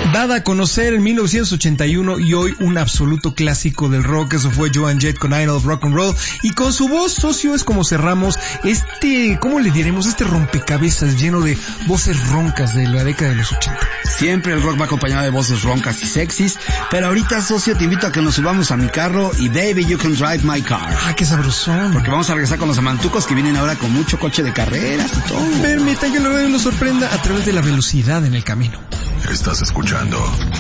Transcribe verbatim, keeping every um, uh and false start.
Dada a conocer en mil novecientos ochenta y uno y hoy un absoluto clásico del rock, eso fue Joan Jett con Idol of Rock and Roll, y con su voz, socio, es como cerramos este, ¿cómo le diremos? Este rompecabezas lleno de voces roncas de la década de los ochenta. Siempre el rock va acompañado de voces roncas y sexys, pero ahorita, socio, te invito a que nos subamos a mi carro y Baby You Can Drive My Car. Ah, qué sabrosón. Porque vamos a regresar con los amantucos que vienen ahora con mucho coche de carreras y todo. Permita que lo sorprenda a través de la velocidad en el camino. Estás escuchando